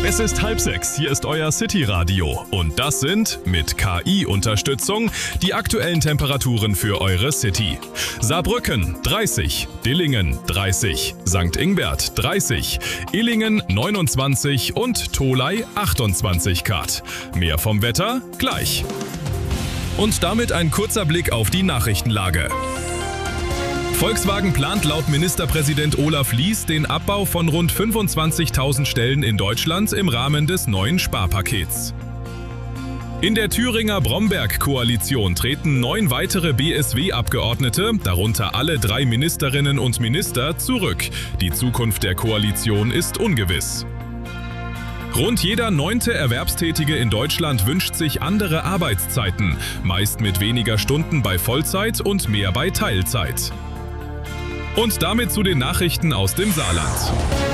Es ist 5:30, hier ist euer City-Radio und das sind, mit KI-Unterstützung, die aktuellen Temperaturen für eure City. Saarbrücken 30, Dillingen 30, St. Ingbert 30, Illingen 29 und Tholey 28 Grad. Mehr vom Wetter gleich. Und damit ein kurzer Blick auf die Nachrichtenlage. Volkswagen plant laut Ministerpräsident Olaf Lies den Abbau von rund 25.000 Stellen in Deutschland im Rahmen des neuen Sparpakets. In der Thüringer Bromberg-Koalition treten 9 weitere BSW-Abgeordnete, darunter alle 3 Ministerinnen und Minister, zurück. Die Zukunft der Koalition ist ungewiss. Rund jeder 9. Erwerbstätige in Deutschland wünscht sich andere Arbeitszeiten, meist mit weniger Stunden bei Vollzeit und mehr bei Teilzeit. Und damit zu den Nachrichten aus dem Saarland.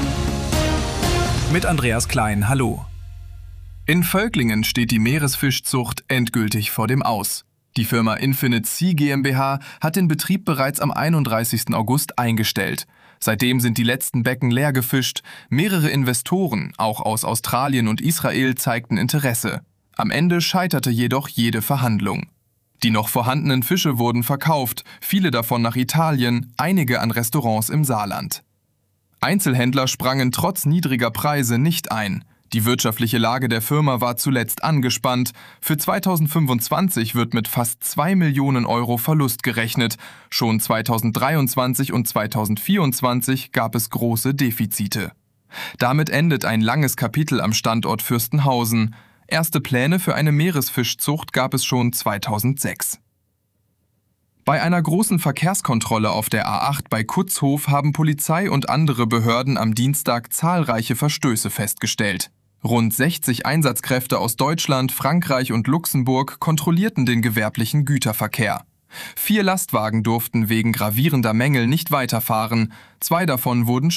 Mit Andreas Klein, hallo. In Völklingen steht die Meeresfischzucht endgültig vor dem Aus. Die Firma Infinite Sea GmbH hat den Betrieb bereits am 31. August eingestellt. Seitdem sind die letzten Becken leer gefischt. Mehrere Investoren, auch aus Australien und Israel, zeigten Interesse. Am Ende scheiterte jedoch jede Verhandlung. Die noch vorhandenen Fische wurden verkauft, viele davon nach Italien, einige an Restaurants im Saarland. Einzelhändler sprangen trotz niedriger Preise nicht ein. Die wirtschaftliche Lage der Firma war zuletzt angespannt. Für 2025 wird mit fast 2 Millionen Euro Verlust gerechnet. Schon 2023 und 2024 gab es große Defizite. Damit endet ein langes Kapitel am Standort Fürstenhausen. Erste Pläne für eine Meeresfischzucht gab es schon 2006. Bei einer großen Verkehrskontrolle auf der A8 bei Kutzhof haben Polizei und andere Behörden am Dienstag zahlreiche Verstöße festgestellt. Rund 60 Einsatzkräfte aus Deutschland, Frankreich und Luxemburg kontrollierten den gewerblichen Güterverkehr. 4 Lastwagen durften wegen gravierender Mängel nicht weiterfahren, 2 davon wurden